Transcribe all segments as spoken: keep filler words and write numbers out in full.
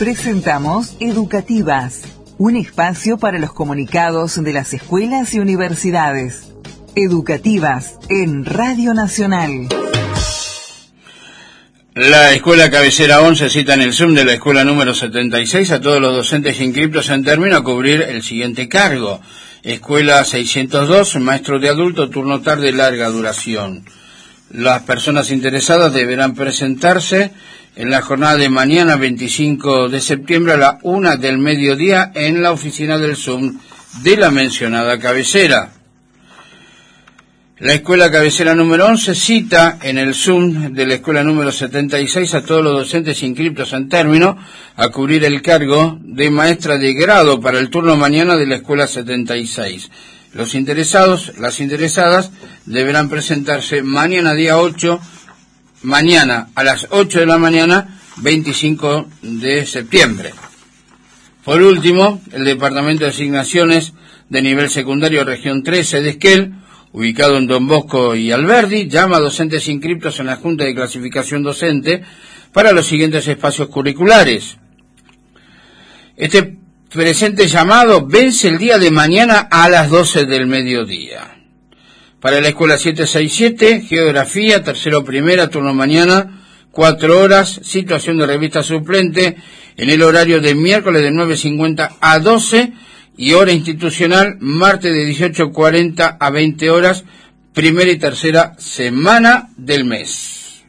Presentamos Educativas, un espacio para los comunicados de las escuelas y universidades. Educativas en Radio Nacional. La Escuela Cabecera once cita en el Zoom de la escuela número setenta y seis a todos los docentes inscriptos en término a cubrir el siguiente cargo. Escuela seiscientos dos, maestro de adulto, turno tarde, larga duración. Las personas interesadas deberán presentarse en la jornada de mañana veinticinco de septiembre a la una del mediodía en la oficina del Zoom de la mencionada cabecera. La escuela cabecera número once cita en el Zoom de la escuela número setenta y seis a todos los docentes inscriptos en término a cubrir el cargo de maestra de grado para el turno mañana de la escuela setenta y seis. Los interesados, las interesadas, deberán presentarse mañana día ocho, mañana a las ocho de la mañana, veinticinco de septiembre. Por último, el Departamento de Asignaciones de Nivel Secundario Región trece de Esquel, ubicado en Don Bosco y Alberdi, llama a docentes inscriptos en la Junta de Clasificación Docente para los siguientes espacios curriculares. Este presente llamado vence el día de mañana a las doce del mediodía. Para la escuela setecientos sesenta y siete, Geografía, tercero primera, turno mañana, cuatro horas, situación de revista suplente, en el horario de miércoles de nueve cincuenta a doce, y hora institucional, martes de dieciocho cuarenta a veinte horas, primera y tercera semana del mes.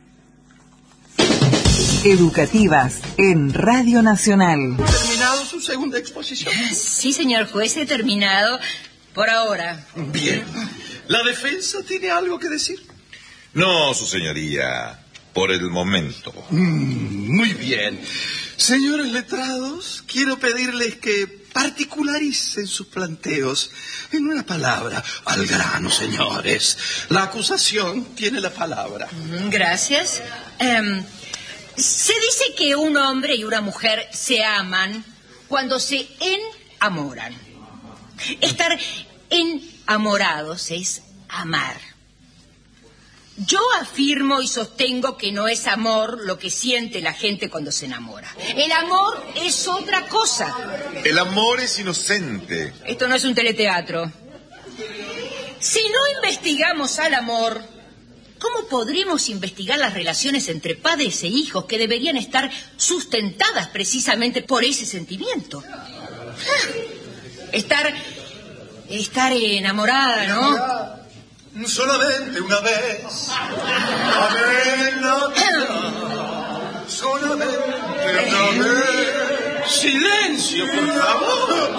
Educativas en Radio Nacional. ¿Terminado su segunda exposición? Sí, señor juez, he terminado por ahora. Bien. ¿La defensa tiene algo que decir? No, su señoría, por el momento. Mm, muy bien. Señores letrados, quiero pedirles que particularicen sus planteos. En una palabra, al grano, señores. La acusación tiene la palabra. Gracias. Um, se dice que un hombre y una mujer se aman cuando se enamoran. Estar enamorados es amar. Yo afirmo y sostengo que no es amor lo que siente la gente cuando se enamora. El amor es otra cosa. El amor es inocente. Esto no es un teleteatro. Si no investigamos al amor, ¿cómo podremos investigar las relaciones entre padres e hijos que deberían estar sustentadas precisamente por ese sentimiento? Estar, estar enamorada, ¿no? Solamente una vez. Amén, solamente una vez. Silencio, por favor.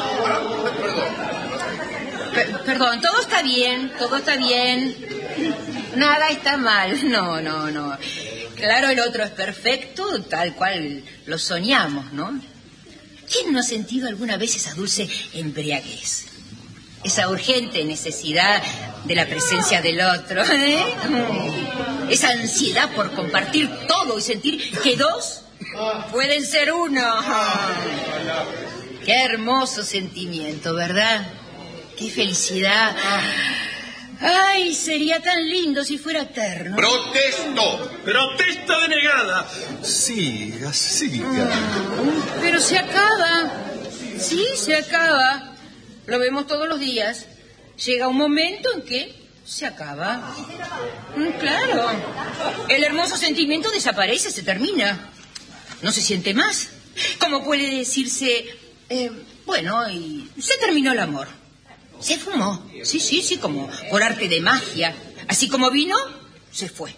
Per- perdón, todo está bien, todo está bien. Nada está mal. No, no, no. Claro, el otro es perfecto, tal cual lo soñamos, ¿no? ¿Quién no ha sentido alguna vez esa dulce embriaguez? Esa urgente necesidad de la presencia del otro, ¿eh? Esa ansiedad por compartir todo y sentir que dos pueden ser uno. Qué hermoso sentimiento, ¿verdad? Qué felicidad. Ay, sería tan lindo si fuera eterno. ¡Protesto! Protesta denegada. Siga, siga. Pero se acaba. Sí, se acaba. Lo vemos todos los días. Llega un momento en que se acaba. Claro. El hermoso sentimiento desaparece, se termina. No se siente más. ¿Cómo puede decirse? Eh, bueno, y se terminó el amor. Se fumó. Sí, sí, sí, como por arte de magia. Así como vino, se fue.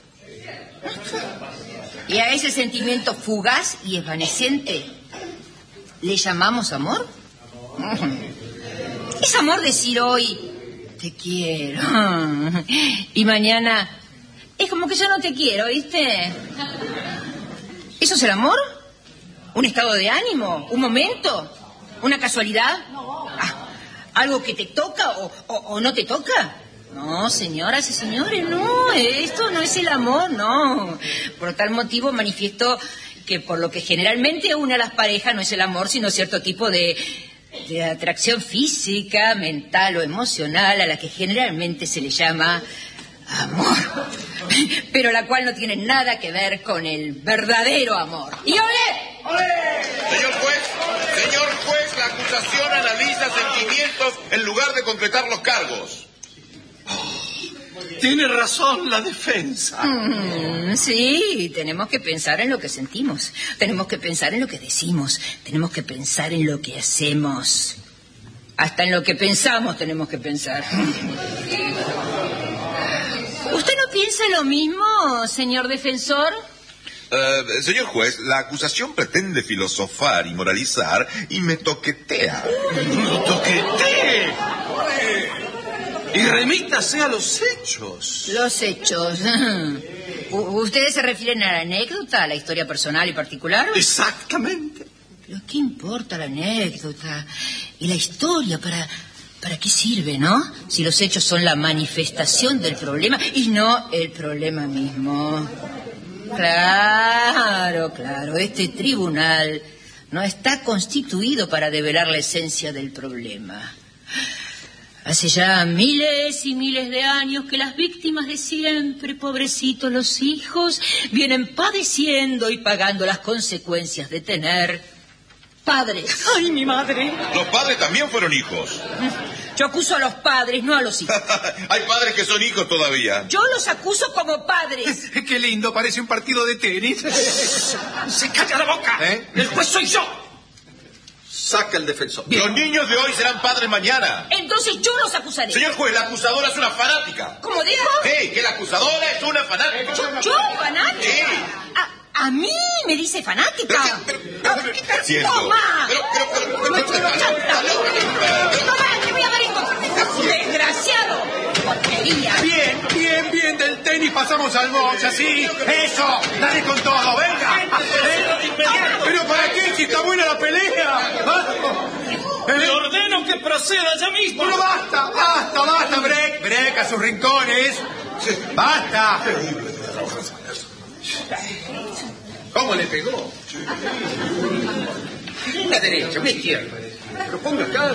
Y a ese sentimiento fugaz y evanescente, ¿le llamamos amor? ¿Es amor decir hoy, te quiero, y mañana, es como que yo no te quiero, ¿viste? ¿Eso es el amor? ¿Un estado de ánimo? ¿Un momento? ¿Una casualidad? Ah, ¿algo que te toca o, o, o no te toca? No, señoras y señores, no, esto no es el amor, no. Por tal motivo manifiesto que por lo que generalmente une a las parejas no es el amor, sino cierto tipo de... de atracción física, mental o emocional a la que generalmente se le llama amor, pero la cual no tiene nada que ver con el verdadero amor. ¡Y olé! ¡Olé! Señor juez, juez, la acusación analiza sentimientos en lugar de concretar los cargos. Tiene razón la defensa. Mm, sí, tenemos que pensar en lo que sentimos. Tenemos que pensar en lo que decimos. Tenemos que pensar en lo que hacemos. Hasta en lo que pensamos tenemos que pensar. ¿Usted no piensa lo mismo, señor defensor? Uh, señor juez, la acusación pretende filosofar y moralizar y me toquetea. ¡No toquetee! Y remítase a los hechos. Los hechos. ¿Ustedes se refieren a la anécdota, a la historia personal y particular? Exactamente. ¿Pero qué importa la anécdota y la historia? ¿Para, para qué sirve, no? Si los hechos son la manifestación del problema y no el problema mismo. Claro, claro. Este tribunal no está constituido para develar la esencia del problema. Hace ya miles y miles de años que las víctimas de siempre, pobrecitos los hijos, vienen padeciendo y pagando las consecuencias de tener padres. ¡Ay, mi madre! Los padres también fueron hijos. Yo acuso a los padres, no a los hijos. Hay padres que son hijos todavía. Yo los acuso como padres. Qué lindo, parece un partido de tenis. ¡Se calla la boca! ¿Eh? ¡El juez soy yo! Saca el defensor. Bien. Los niños de hoy serán padres mañana. Entonces yo los acusaré. Señor juez, la acusadora es una fanática. ¿Cómo dijo? Sí, que la acusadora es una fanática. ¿Yo, yo fanática? Sí. A, a mí me dice fanática. Pero, pero, pero, pero, siento. ¡Toma! Pero, pero, pero, pero, ¡No, pero, no, pero, chanta! pero, ¡Toma, te voy a dar esto! ¡Desgraciado! ¡Porquería! Bien, bien, bien, del tenis pasamos al box, así. ¡Eso! ¡Dale con todo, venga! ¿Eh? ¿Pero para qué? Si está buena la pelea. Le ordeno que proceda ya mismo. Pero basta, basta, basta, break, break a sus rincones. Basta. ¿Cómo le pegó? Una derecha, una izquierda. Pero ponga acá.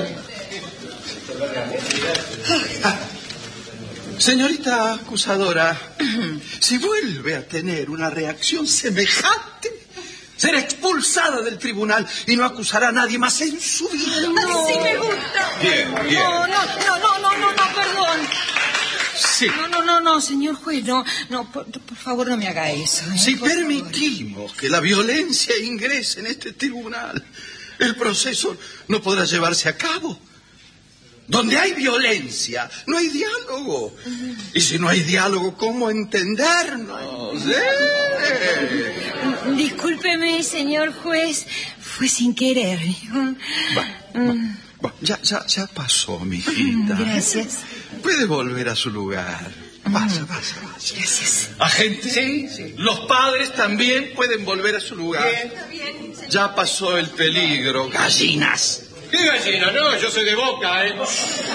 Señorita acusadora, si vuelve a tener una reacción semejante, será expulsada del tribunal y no acusará a nadie más en su vida. No, sí me gusta. Bien, bien. No, no, no, no, no, no, no, perdón. Sí. No, no, no, no, señor juez, no, no, por, por favor no me haga eso. ¿eh? Si Por permitimos que la violencia ingrese en este tribunal, el proceso no podrá llevarse a cabo. Donde hay violencia, no hay diálogo. Y si no hay diálogo, ¿cómo entendernos? ¿Eh? favor. Discúlpeme, señor juez, fue sin querer. Va, va, va. Ya, ya, ya pasó, mi hijita. Gracias. Puede volver a su lugar. Pasa, pasa, pasa. Gracias. Agente, Sí, sí. los padres también pueden volver a su lugar. Bien. Ya pasó el peligro, gallinas. ¿Qué gallina? No, yo soy de Boca, ¿eh?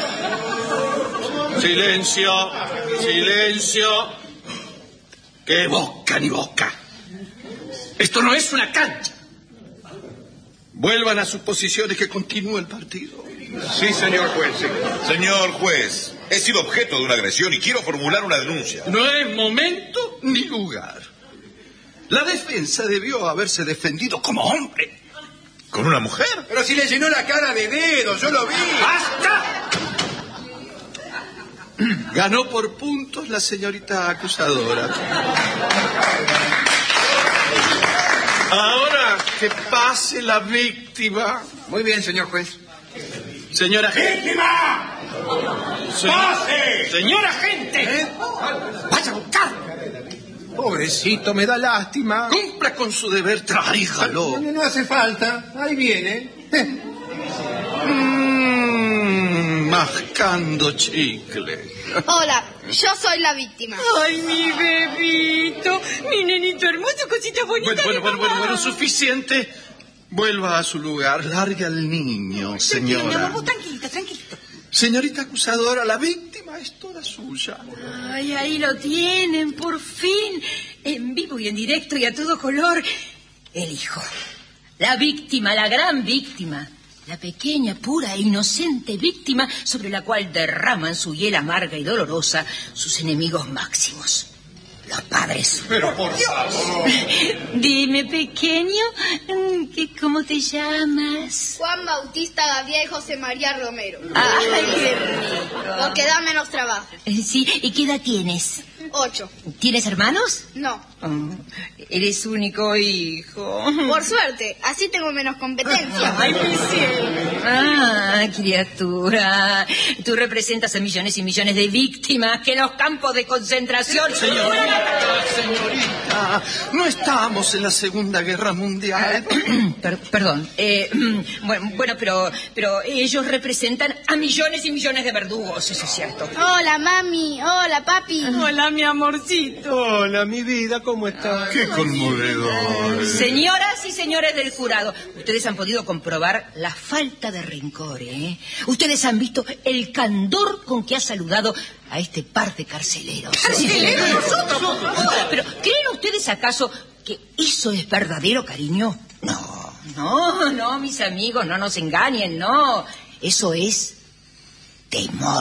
Silencio, silencio. ¡Qué boca ni boca! Esto no es una cancha. Vuelvan a sus posiciones que continúe el partido. Sí, señor juez, sí. Señor juez, he sido objeto de una agresión y quiero formular una denuncia. No es momento ni lugar. La defensa debió haberse defendido como hombre. ¿Con una mujer? Pero si le llenó la cara de dedos, yo lo vi. ¡Basta! Ganó por puntos la señorita acusadora. Ahora que pase la víctima. Muy bien, señor juez. Señora gente. ¡Víctima! ¡Pase! Señora gente. ¿Eh? Vaya a buscar. Pobrecito, me da lástima. Cumpla con su deber, tráigalo. No, no hace falta. Ahí viene. Mm, mascando chicle. Hola, yo soy la víctima. Ay, mi bebito, mi nenito hermoso, cosita bonita. Bueno, bueno, de bueno, bueno, mamá. bueno, suficiente. Vuelva a su lugar. Largue al niño, Tranquilo, señora. vamos, tranquilita, tranquilita. Señorita acusadora, la víctima es toda suya. Ay, ahí lo tienen, por fin. En vivo y en directo y a todo color. El hijo. La víctima, la gran víctima. La pequeña, pura e inocente víctima sobre la cual derraman su hiel amarga y dolorosa sus enemigos máximos. los padres. Pero por favor. Dime, pequeño, ¿qué, ¿cómo te llamas? Juan Bautista Gabriel José María Romero. Ay, qué rico. Porque da menos trabajo. Sí, ¿y qué edad tienes? Ocho. ¿Tienes hermanos? No. Oh, eres único hijo. Por suerte, así tengo menos competencia. Ay, mi cielo. Ah, criatura. Tú representas a millones y millones de víctimas que en los campos de concentración... Señorita, señorita, no estamos en la Segunda Guerra Mundial. Per- perdón. Eh, bueno, bueno, pero, pero ellos representan a millones y millones de verdugos, eso es cierto. Hola, mami. Hola, papi. Hola, mi amorcito. Hola, mi vida, ¿cómo estás? ¡Qué conmovedor! Señoras y señores del jurado, ustedes han podido comprobar la falta de rencor, ¿eh? Ustedes han visto el candor con que ha saludado a este par de carceleros. ¿Carceleros? ¿Nosotros? Pero, ¿creen ustedes acaso que eso es verdadero cariño? No, no, no, mis amigos, no nos engañen, no. Eso es temor.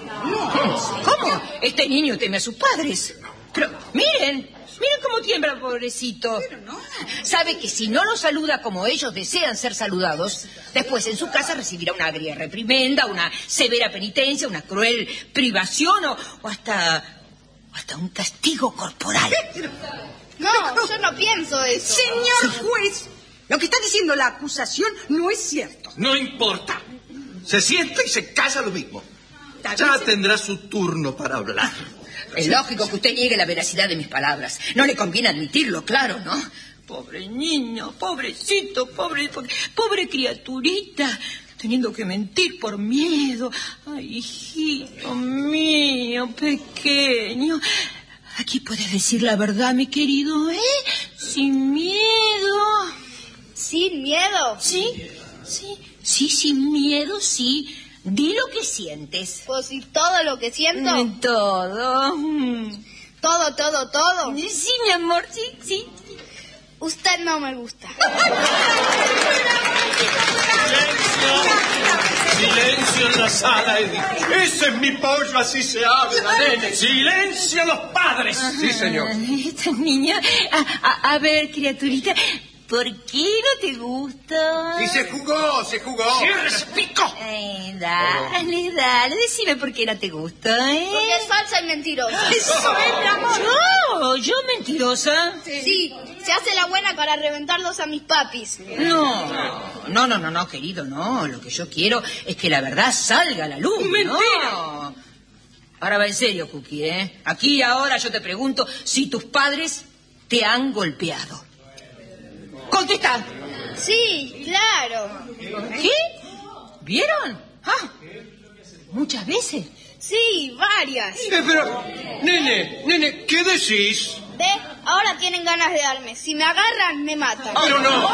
¿Cómo? Este niño teme a sus padres. Pero miren, miren cómo tiembla, pobrecito. Sabe que si no los saluda como ellos desean ser saludados, después en su casa recibirá una agria reprimenda, una severa penitencia, una cruel privación o, o hasta, o hasta un castigo corporal. No, yo no pienso eso. Señor juez, lo que está diciendo la acusación no es cierto. No importa. Se sienta y se calla lo mismo. Ya tendrá su turno para hablar. Es lógico que usted niegue la veracidad de mis palabras. No le conviene admitirlo, claro, ¿no? Pobre niño, pobrecito, pobre, pobre, pobre criaturita, teniendo que mentir por miedo. Ay, hijito mío, pequeño. Aquí puedes decir la verdad, mi querido, ¿eh? Sin miedo. ¿Sin miedo? Sí, sí, sí, sin miedo, sí. Di lo que sientes. ¿Puedo decir todo lo que siento? Mm, Todo. Mm. Todo, todo, todo. Sí, mi amor, sí, sí. Usted no me gusta. Silencio en la sala, Eddie. Ese es mi pollo, así se habla, nene. Silencio los padres. Sí, señor. Ay, esta niña. A, a, a ver, criaturita, ¿por qué no te gusta? Y se jugó, se jugó. ¡Cierre ese pico! Ay, dale, dale, decime por qué no te gusta, ¿eh? Porque es falsa y mentirosa. Eso es, mi amor. ¿Yo? ¿Yo mentirosa? Sí, se hace la buena para reventarlos a mis papis. No, no, no, no, no, querido, no. Lo que yo quiero es que la verdad salga a la luz. ¡Mentira! No. Ahora va en serio, Cookie, ¿eh? Aquí y ahora yo te pregunto si tus padres te han golpeado. ¡Contesta! Sí, claro. ¿Qué? ¿Vieron? Ah, muchas veces. Sí, varias. Eh, pero, nene, nene, ¿qué decís? ¿Ve? Ahora tienen ganas de darme. Si me agarran, me matan. Pero no.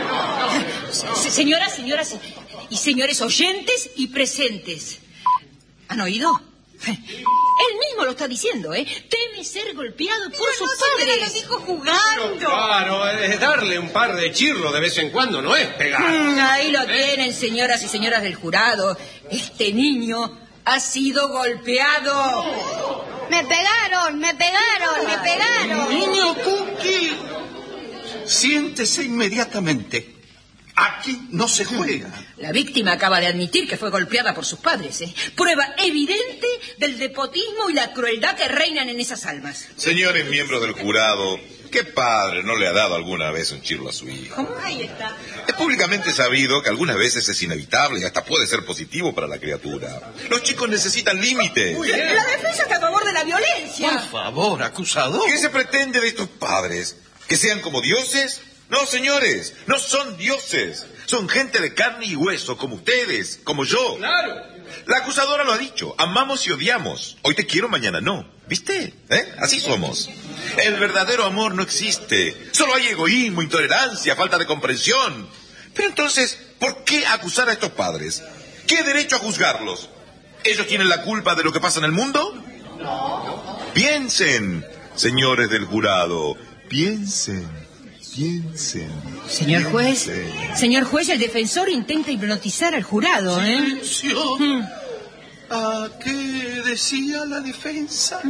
Se- Señoras, señoras y señores oyentes y presentes. ¿Han oído? Él mismo lo está diciendo, ¿eh? Teme ser golpeado por sus padres. Lo dijo jugando. Claro, es darle un par de chirros de vez en cuando, no es pegar. Mm, ahí lo tienen, señoras y señoras del jurado. Este niño ha sido golpeado. Me pegaron, me pegaron, me pegaron. Niño Cookie, siéntese inmediatamente. Aquí no se juega. La víctima acaba de admitir que fue golpeada por sus padres, ¿eh? Prueba evidente del despotismo y la crueldad que reinan en esas almas. Señores miembros del jurado, ¿qué padre no le ha dado alguna vez un chirlo a su hijo? ¿Cómo? Ahí está. Es públicamente sabido que algunas veces es inevitable y hasta puede ser positivo para la criatura. Los chicos necesitan límites. La defensa está a favor de la violencia. Por favor, acusador. ¿Qué se pretende de estos padres? ¿Que sean como dioses? No, señores, no son dioses. Son gente de carne y hueso, como ustedes, como yo. Claro. La acusadora lo ha dicho, amamos y odiamos. Hoy te quiero, mañana no. ¿Viste? ¿Eh? Así somos. El verdadero amor no existe. Solo hay egoísmo, intolerancia, falta de comprensión. Pero entonces, ¿por qué acusar a estos padres? ¿Qué derecho a juzgarlos? ¿Ellos tienen la culpa de lo que pasa en el mundo? No. Piensen, señores del jurado, piensen. Piensen. Señor juez, piensen. señor juez, el defensor intenta hipnotizar al jurado, ¿eh? Silencio. Mm. ¿A qué decía la defensa?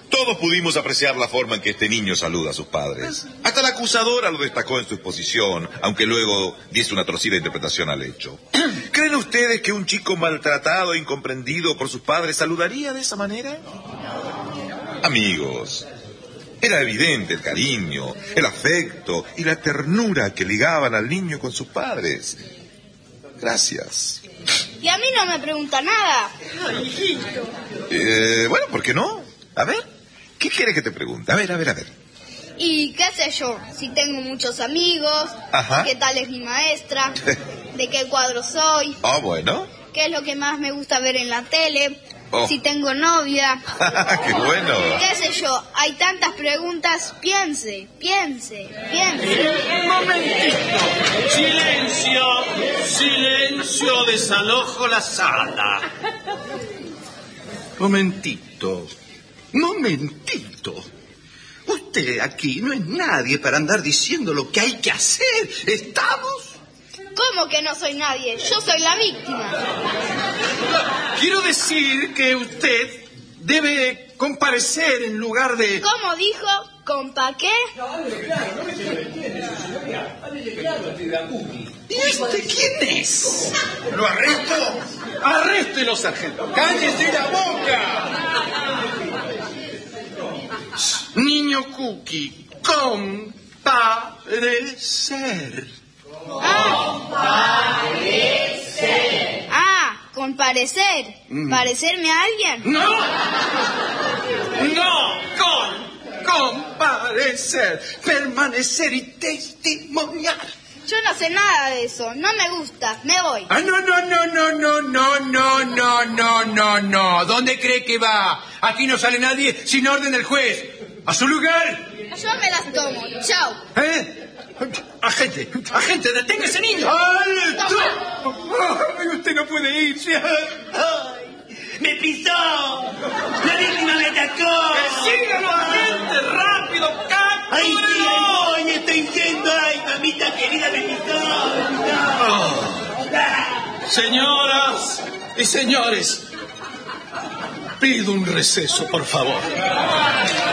Todos pudimos apreciar la forma en que este niño saluda a sus padres. Hasta la acusadora lo destacó en su exposición, aunque luego diese una torcida interpretación al hecho. ¿Creen ustedes que un chico maltratado e incomprendido por sus padres saludaría de esa manera? Amigos, era evidente el cariño, el afecto y la ternura que ligaban al niño con sus padres. Gracias. Y a mí no me pregunta nada. Ay, hijito. Eh, bueno, ¿por qué no? A ver. ¿Qué quiere que te pregunte? A ver, a ver, a ver. Y qué sé yo, si tengo muchos amigos, Ajá. qué tal es mi maestra, de qué cuadro soy, Ah, bueno. qué es lo que más me gusta ver en la tele, Oh. si tengo novia, ¡Qué bueno! qué sé yo, hay tantas preguntas, piense, piense, piense. Un momentito. Silencio. Silencio. Desalojo la sala. Momentito. Momentito. Usted aquí no es nadie para andar diciendo lo que hay que hacer. ¿Estamos? ¿Cómo que no soy nadie? Yo soy la víctima. Quiero decir que usted debe comparecer en lugar de... ¿Cómo dijo? ¿Compa qué? ¿Y este quién es? ¿Lo arresto? Arréstelo, sargento. ¡Cállese la boca! Niño Cookie, comparecer. Ah, comparecer. Mm. ¿Parecerme a alguien? ¡No! ¡No! ¡Con! Comparecer, permanecer y testimoniar. Yo no sé nada de eso. No me gusta. Me voy. Ah, no, no, no, no, no, no, no, no, no, no, no. ¿Dónde cree que va? Aquí no sale nadie sin orden del juez. ¡A su lugar! Yo me las tomo. Chao. ¿Eh? Agente, agente, detenga a ese niño. ¡Alto! ¡Ay, usted no puede irse! ¡Me pisó! ¡La víctima me atacó! ¡Sígalo, agente! ¡Rápido, captura! ¡Ay, tía, voy! ¡Estoy yendo! ¡Ay, mamita querida, me pisó! Oh. Señoras y señores, pido un receso, por favor.